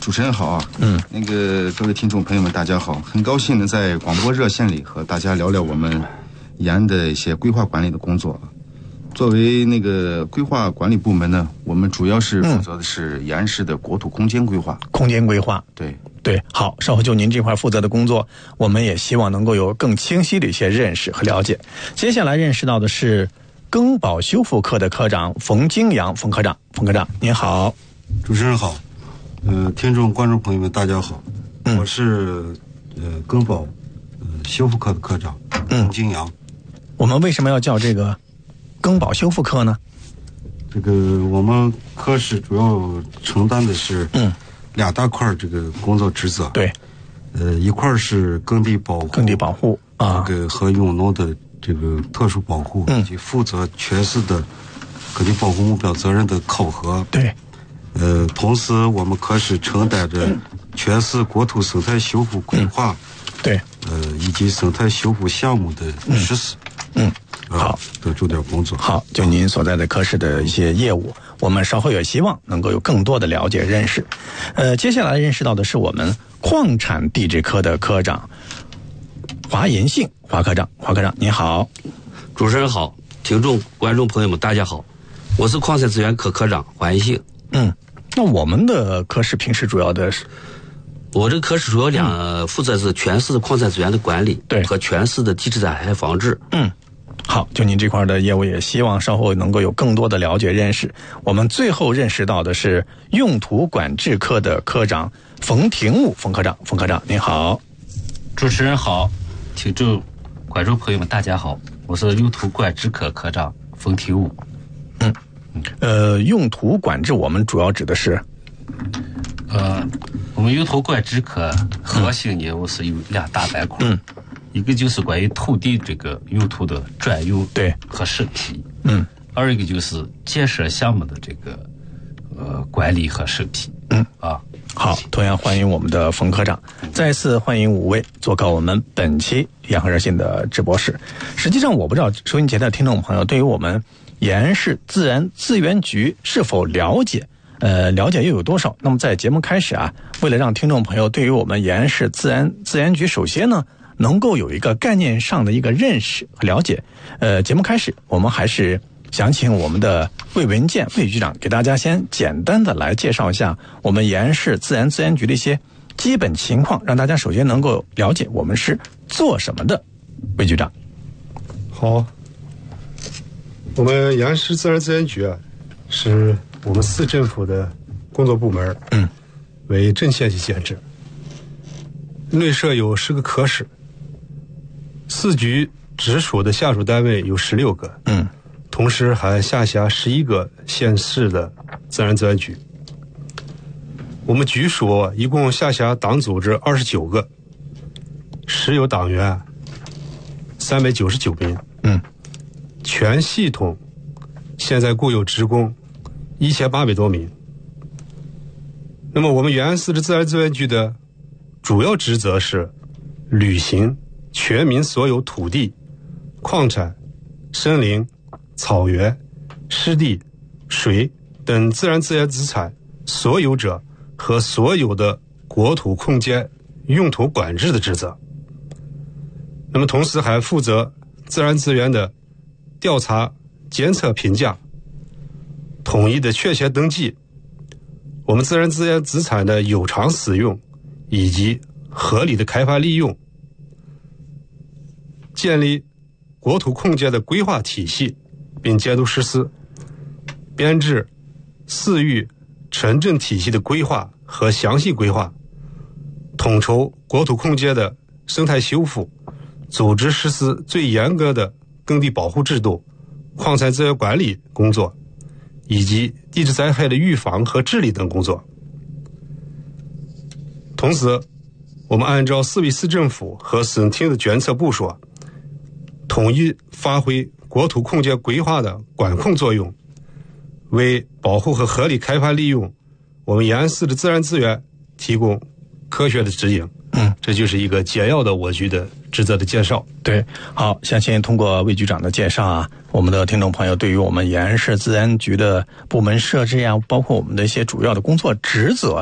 主持人好啊。各位听众朋友们大家好，很高兴呢在广播热线里和大家聊聊我们延安的一些规划管理的工作。作为规划管理部门呢，我们主要是负责的是延安市的国土空间规划。 空间规划，对，好，稍后就您这块负责的工作，我们也希望能够有更清晰的一些认识和了解。接下来认识到的是更保修复科的科长冯京阳冯科长，您好。 主持人好，听众观众朋友们大家好，我是更保修复科的科长冯京阳。 我们为什么要叫这个更保修复科呢？ 我们科室主要承担的是两大块这个工作职责。 对， 一块是耕地保护啊，和用农的这个特殊保护，以及负责全市的耕地保护目标责任的考核。 对， 同时我们科室承担着全市国土生态修复规划， 对， 以及生态修复项目的实施。好，的重点工作。 好，就您所在的科室的一些业务，我们稍后也希望能够有更多的了解认识。接下来认识到的是我们矿产地质科的科长华银杏华科长您好。 主持人好，听众观众朋友们大家好，我是矿产资源科科长华银杏。 那我们的科室平时主要的是， 我这个科室主要负责是全市的矿产资源的管理，对，和全市的地质灾害防治。 好，就您这块的业务也希望稍后能够有更多的了解认识。我们最后认识到的是用土管制科的科长冯廷武冯科长您好。 主持人好，听众观众朋友们大家好，我是用土管制科科长冯廷武。 用土管制我们主要指的是我们用土管制科核心业务是有两大板块，一个就是关于土地这个用土的专用和审批，二一个就是建设项目的这个管理和审批。 好，同样欢迎我们的冯科长，再次欢迎5位做客我们本期延安热线的直播室。实际上我不知道收音机的听众朋友对于我们延安市自然资源局是否了解，了解又有多少？那么在节目开始啊，为了让听众朋友对于我们延安市自然局首先呢能够有一个概念上的一个认识和了解，节目开始我们还是想请我们的魏文健魏局长给大家先简单的来介绍一下我们延安市自然资源局的一些基本情况，让大家首先能够了解我们是做什么的。魏局长。 好，我们延安市自然资源局是我们市政府的工作部门，为镇县级建制，内设有10个科室，市局直属的下属单位有16个，同时还下辖11个县市的自然资源局。我们局属一共下辖党组织29个，实有党员399名，全系统现在雇有职工1800多名。那么我们延安市的自然资源局的主要职责是履行全民所有土地、矿产、森林、草原、湿地、水等自然资源资产所有者和所有的国土空间用途管制的职责。那么同时还负责自然资源的调查、监测、评价、统一的确切登记，我们自然资源资产的有偿使用以及合理的开发利用，建立国土空间的规划体系并监督实施，编制市域城镇体系的规划和详细规划，统筹国土空间的生态修复，组织实施最严格的耕地保护制度、矿产资源管理工作以及地质灾害的预防和治理等工作。同时我们按照市委市政府和省厅的决策部署，统一发挥国土空间规划的管控作用，为保护和合理开发利用我们延安市的自然资源提供科学的指引。这就是一个简要的我局的职责的介绍。 对，好，相信通过魏局长的介绍啊，我们的听众朋友对于我们延安市自然局的部门设置呀，包括我们的一些主要的工作职责